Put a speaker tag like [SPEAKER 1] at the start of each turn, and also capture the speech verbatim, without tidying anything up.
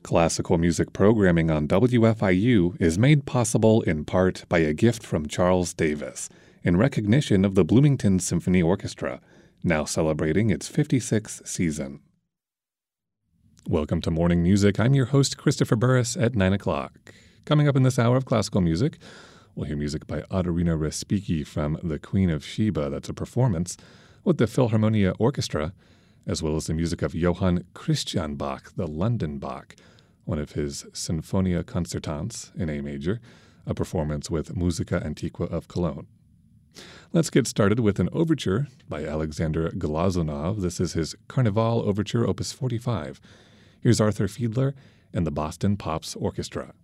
[SPEAKER 1] Classical music programming on W F I U is made possible in part by a gift from Charles Davis in recognition of the Bloomington Symphony Orchestra, now celebrating its fifty-sixth season. Welcome to Morning Music. I'm your host, Christopher Burris, at nine o'clock. Coming up in this hour of classical music, we'll hear music by Otorina Respighi from The Queen of Sheba. That's a performance with the Philharmonia Orchestra, as well as the music of Johann Christian Bach, the London Bach, one of his Sinfonia Concertants in A major, a performance with Musica Antiqua of Cologne. Let's get started with an overture by Alexander Glazunov. This is his Carnival Overture, opus forty-five. Here's Arthur Fiedler and the Boston Pops Orchestra.